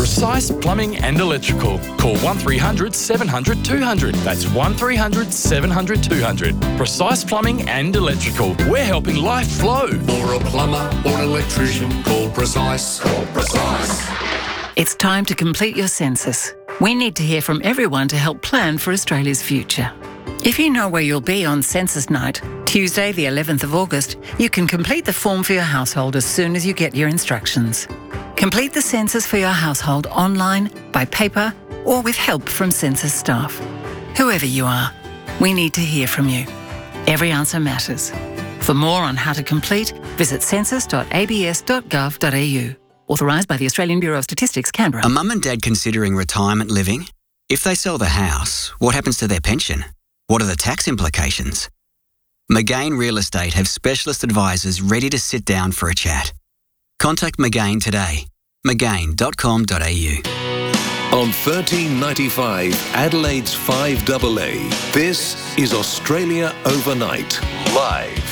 Precise Plumbing and Electrical. Call 1300 700 200. That's 1300 700 200. Precise Plumbing and Electrical. We're helping life flow. For a plumber or an electrician, call Precise. Call Precise. It's time to complete your census. We need to hear from everyone to help plan for Australia's future. If you know where you'll be on census night, Tuesday the 11th of August, you can complete the form for your household as soon as you get your instructions. Complete the census for your household online, by paper, or with help from census staff. Whoever you are, we need to hear from you. Every answer matters. For more on how to complete, visit census.abs.gov.au. Authorised by the Australian Bureau of Statistics, Canberra. A mum and dad considering retirement living? If they sell the house, what happens to their pension? What are the tax implications? McGain Real Estate have specialist advisors ready to sit down for a chat. Contact McGain today. McGain.com.au. On 1395 Adelaide's 5AA, this is Australia Overnight, live.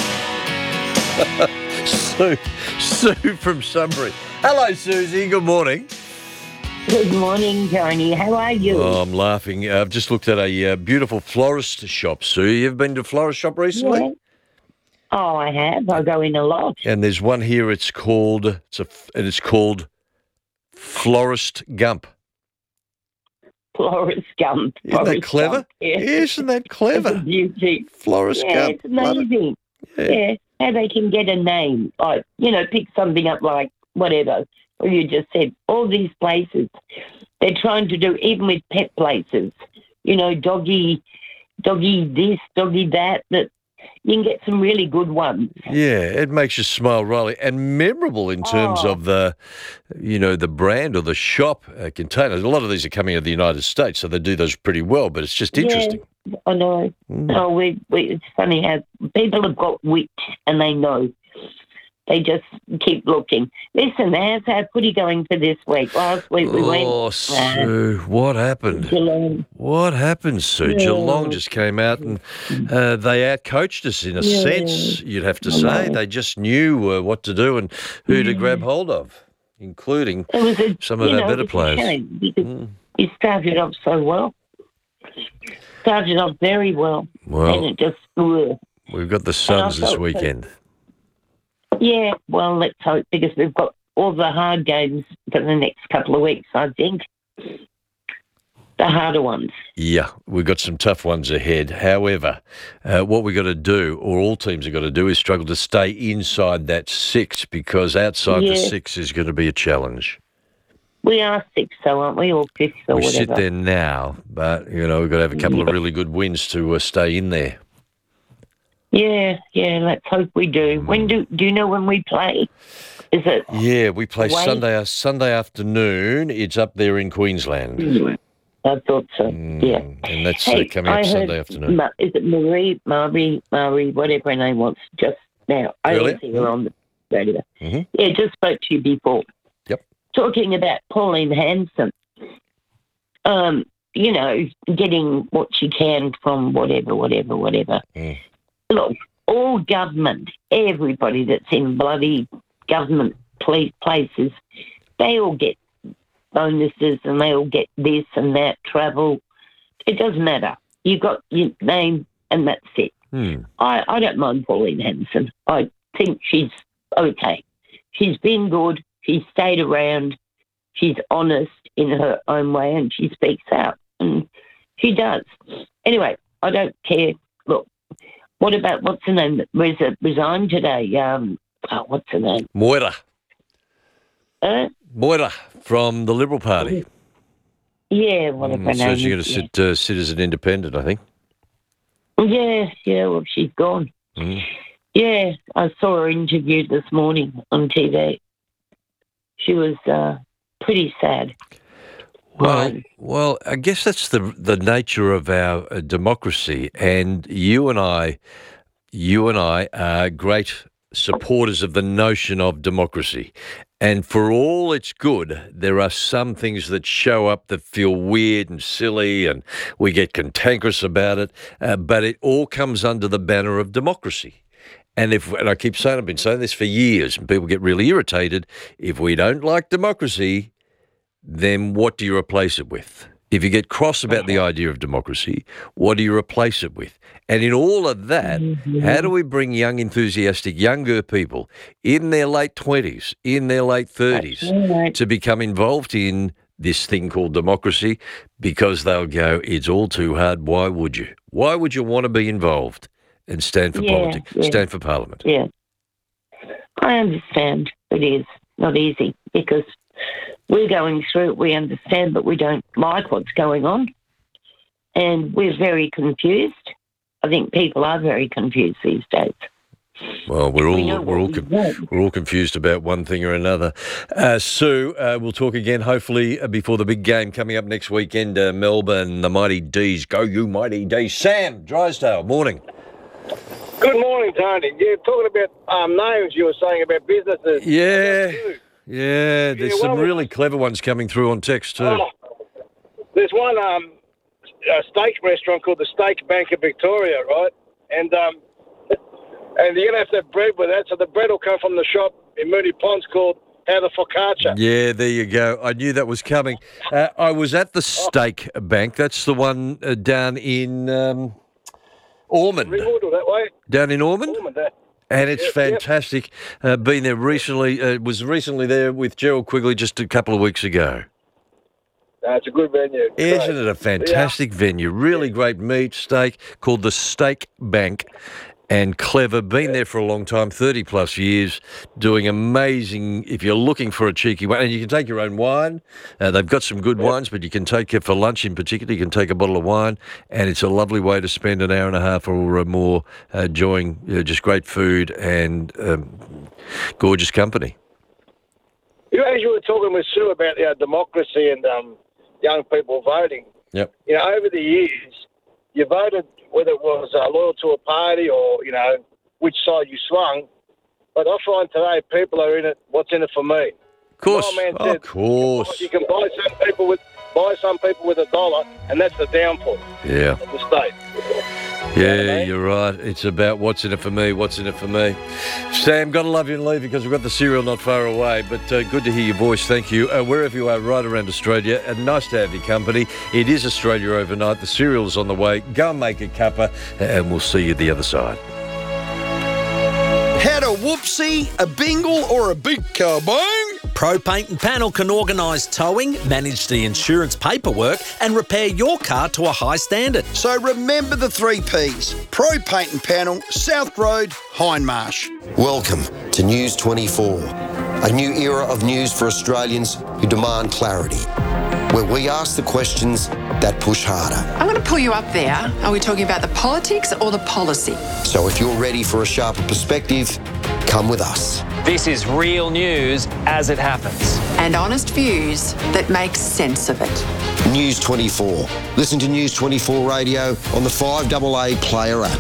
Sue from Sunbury. Hello, Susie. Good morning. Good morning, Tony. How are you? Oh, I'm laughing. I've just looked at a beautiful florist shop, Sue. You've been to a florist shop recently? Yeah. Oh, I have. I go in a lot. And there's one here. It's called Florist Gump. Florist Gump. Isn't that clever? Gump, yeah. Isn't that clever? It's a beauty. Florist Gump. It's amazing. Yeah. How they can get a name, like, pick something up like whatever, or you just said, all these places, they're trying to do, even with pet places, doggy this, doggy that you can get some really good ones. Yeah, it makes you smile, Riley, and memorable in terms of the brand or the shop containers. A lot of these are coming out of the United States, so they do those pretty well, but it's just interesting. Yeah, I know. Oh, it's funny how people have got wit and they know. They just keep looking. Listen, how's our footy going for this week? Last week we went... Oh, Sue, what happened? Geelong. What happened, Sue? Yeah. Geelong just came out and they outcoached us in a sense, you'd have to say. They just knew what to do and who to grab hold of, including some of our better players. A shame because you started off so well. Started off very well. Well, and it just... we've got the Suns this weekend. Yeah, well, let's hope, because we've got all the hard games for the next couple of weeks, I think. The harder ones. Yeah, we've got some tough ones ahead. However, what we've got to do, or all teams have got to do, is struggle to stay inside that six, because outside the six is going to be a challenge. We are sixth, though, aren't we? Or fifth or whatever. We sit there now, but, we've got to have a couple of really good wins to stay in there. Yeah, let's hope we do. When do you know when we play? Is it? Yeah, we play Sunday afternoon. It's up there in Queensland. I thought so, yeah. And that's coming up Sunday afternoon. Is it Marie, whatever her name was, just now? I didn't see her on the radio. Mm-hmm. Yeah, just spoke to you before. Yep. Talking about Pauline Hanson, getting what she can from whatever. Mm. Look, all government, everybody that's in bloody government places, they all get bonuses and they all get this and that, travel. It doesn't matter. You got your name and that's it. I don't mind Pauline Hanson. I think she's okay. She's been good. She's stayed around. She's honest in her own way and she speaks out. And she does. Anyway, I don't care. Look. What about, what's her name that resigned today? What's her name? Moira. Moira from the Liberal Party. Yeah, whatever her name. So she's going to sit as an independent, I think. Yeah, well, she's gone. Yeah, I saw her interviewed this morning on TV. She was pretty sad. Well, I guess that's the nature of our democracy, and you and I are great supporters of the notion of democracy. And for all it's good, there are some things that show up that feel weird and silly, and we get cantankerous about it. But it all comes under the banner of democracy. And I keep saying, I've been saying this for years, and people get really irritated. If we don't like democracy, then what do you replace it with? If you get cross about the idea of democracy, what do you replace it with? And in all of that, how do we bring young, enthusiastic, younger people in their late 20s, in their late 30s to become involved in this thing called democracy? Because they'll go, it's all too hard. Why would you? Why would you want to be involved and stand for politics, stand for parliament? Yeah. I understand it is not easy because we're going through it, we understand, but we don't like what's going on. And we're very confused. I think people are very confused these days. Well, we're all confused about one thing or another. Sue, we'll talk again hopefully before the big game coming up next weekend. Melbourne, the Mighty D's. Go you Mighty D's. Sam Drysdale, morning. Good morning, Tony. Yeah, talking about names you were saying about businesses. Yeah, there's some really clever ones coming through on text too. There's one a steak restaurant called the Steak Bank of Victoria, right? And you're going to have bread with that, so the bread will come from the shop in Moonee Ponds called How the Focaccia. Yeah, there you go. I knew that was coming. I was at the Steak Bank. That's the one down in Ormond. Ringwood or that way? Down in Ormond? Ormond, there. And it's fantastic. Been there recently. Was recently there with Gerald Quigley just a couple of weeks ago. It's a good venue. Isn't it a fantastic venue? Really great meat, steak, called the Steak Bank. And clever, been there for a long time, 30 plus years, doing amazing, if you're looking for a cheeky one, and you can take your own wine. They've got some good wines, but you can take it for lunch in particular, you can take a bottle of wine, and it's a lovely way to spend an hour and a half or more enjoying just great food and gorgeous company. As you were talking with Sue about democracy and young people voting, over the years, you voted whether it was loyal to a party or, which side you swung. But I find today people are in it, what's in it for me? Of course, of course. You can buy some people with $1, and that's the downfall of the state. Yeah, you're right. It's about what's in it for me, what's in it for me. Sam, got to love you and leave you because we've got the cereal not far away, but good to hear your voice. Thank you. Wherever you are, right around Australia, nice to have your company. It is Australia Overnight. The cereal's on the way. Go and make a cuppa, and we'll see you the other side. Had a whoopsie, a bingle or a big kabong? Pro Paint and Panel can organise towing, manage the insurance paperwork and repair your car to a high standard. So remember the 3 Ps. Pro Paint and Panel, South Road, Hindmarsh. Welcome to News 24, a new era of news for Australians who demand clarity, where we ask the questions that push harder. I'm going to pull you up there. Are we talking about the politics or the policy? So if you're ready for a sharper perspective, come with us. This is real news as it happens. And honest views that make sense of it. News 24. Listen to News 24 Radio on the 5AA Player app.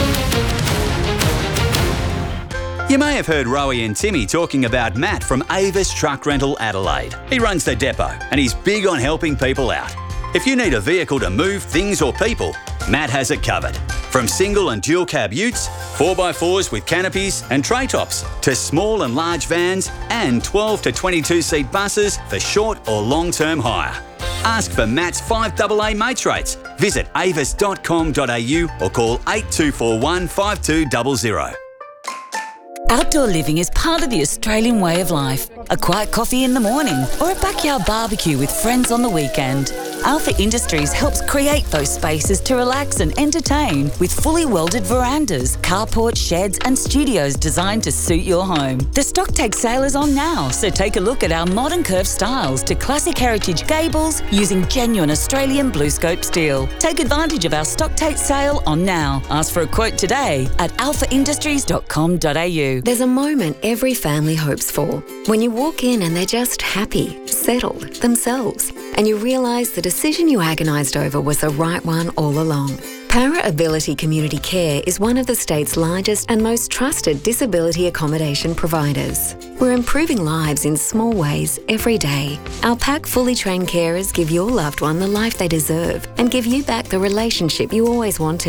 You may have heard Rowie and Timmy talking about Matt from Avis Truck Rental Adelaide. He runs the depot and he's big on helping people out. If you need a vehicle to move things or people, Matt has it covered. From single and dual cab utes, 4x4s with canopies and tray tops, to small and large vans and 12 to 22 seat buses for short or long-term hire. Ask for Matt's 5AA mates rates. Visit avis.com.au or call 8241 5200. Outdoor living is part of the Australian way of life. A quiet coffee in the morning or a backyard barbecue with friends on the weekend. Alpha Industries helps create those spaces to relax and entertain with fully welded verandas, carports, sheds and studios designed to suit your home. The stock take sale is on now, so take a look at our modern curved styles to classic heritage gables using genuine Australian BlueScope steel. Take advantage of our stock take sale on now. Ask for a quote today at alphaindustries.com.au. There's a moment every family hopes for. When you walk in and they're just happy, settled, themselves, and you realise the decision you agonised over was the right one all along. Para Ability Community Care is one of the state's largest and most trusted disability accommodation providers. We're improving lives in small ways every day. Our PAC fully trained carers give your loved one the life they deserve and give you back the relationship you always wanted.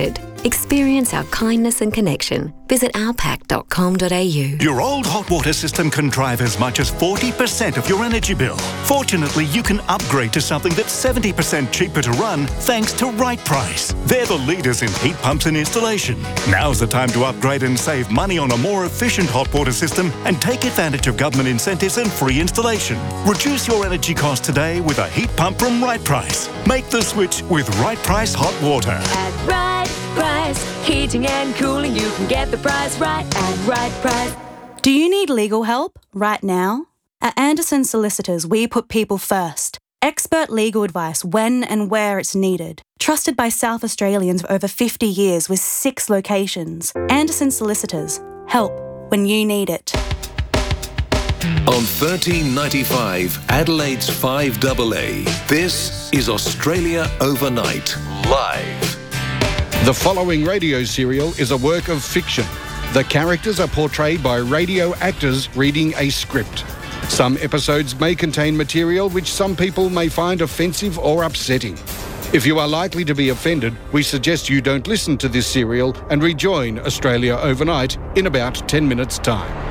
Experience our kindness and connection. Visit alpac.com.au. Your old hot water system can drive as much as 40% of your energy bill. Fortunately, you can upgrade to something that's 70% cheaper to run thanks to Right Price. They're the leaders in heat pumps and installation. Now's the time to upgrade and save money on a more efficient hot water system and take advantage of government incentives and free installation. Reduce your energy costs today with a heat pump from Right Price. Make the switch with Right Price Hot Water. At Right Price, heating and cooling, you can get the price right at Right Price. Do you need legal help right now? At Anderson Solicitors, we put people first. Expert legal advice when and where it's needed. Trusted by South Australians for over 50 years with 6 locations. Anderson Solicitors. Help when you need it. On 1395, Adelaide's 5AA, this is Australia Overnight, live. The following radio serial is a work of fiction. The characters are portrayed by radio actors reading a script. Some episodes may contain material which some people may find offensive or upsetting. If you are likely to be offended, we suggest you don't listen to this serial and rejoin Australia Overnight in about 10 minutes' time.